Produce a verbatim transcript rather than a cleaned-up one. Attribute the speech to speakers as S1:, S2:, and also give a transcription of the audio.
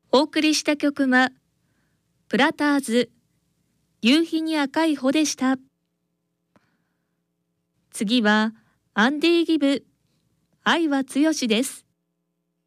S1: お送りした曲はプラターズ夕日に赤い穂でした。次はアンディ・ギブ愛は強しです。